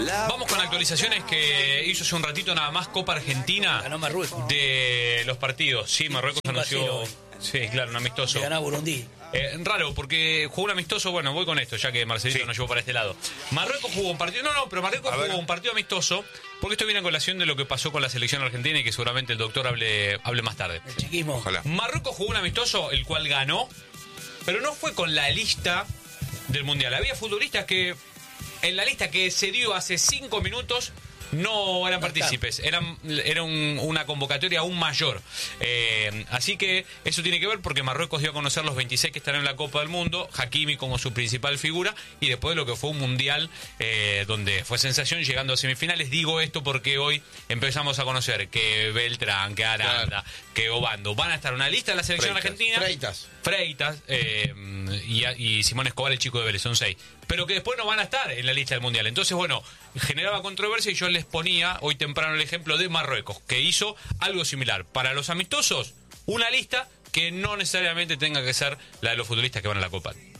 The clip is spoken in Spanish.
Vamos con actualizaciones que hizo hace un ratito nada más Copa Argentina. Ganó Marruecos. De los partidos. Sí, Marruecos anunció. Sí, claro, un amistoso. Le ganó a Burundi. Raro, porque jugó un amistoso. Bueno, voy con esto, ya que Marcelito nos llevó para este lado. Marruecos jugó un partido. Pero Marruecos jugó un partido amistoso. Porque esto viene a colación de lo que pasó con la selección argentina y que seguramente el doctor hable más tarde. El chiquismo. Ojalá. Marruecos jugó un amistoso, el cual ganó, pero no fue con la lista del Mundial. Había futbolistas que en la lista que se dio hace 5 minutos no eran partícipes, era una convocatoria aún mayor. Así que eso tiene que ver porque Marruecos dio a conocer los 26 que están en la Copa del Mundo, Hakimi como su principal figura, y después de lo que fue un Mundial donde fue sensación llegando a semifinales. Digo esto porque hoy empezamos a conocer que Beltrán, que Aranda, que Obando van a estar en una lista de la selección argentina. Freitas y Simón Escobar, el chico de Vélez, son 6. Pero que después no van a estar en la lista del Mundial. Entonces, bueno, generaba controversia y yo les ponía hoy temprano el ejemplo de Marruecos, que hizo algo similar. Para los amistosos, una lista que no necesariamente tenga que ser la de los futbolistas que van a la Copa.